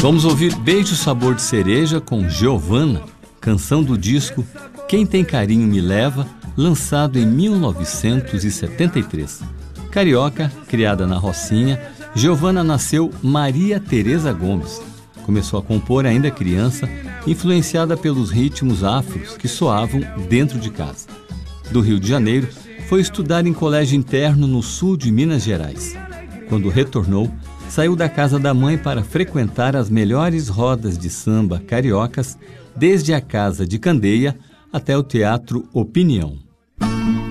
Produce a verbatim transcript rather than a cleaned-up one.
Vamos ouvir Beijo Sabor de Cereja com Giovana, canção do disco Quem Tem Carinho Me Leva, lançado em mil novecentos e setenta e três. Carioca, criada na Rocinha, Giovana nasceu Maria Tereza Gomes. Começou a compor ainda criança, influenciada pelos ritmos afros que soavam dentro de casa. Do Rio de Janeiro, foi estudar em colégio interno no sul de Minas Gerais. Quando retornou, saiu da casa da mãe para frequentar as melhores rodas de samba cariocas, desde a Casa de Candeia até o Teatro Opinião.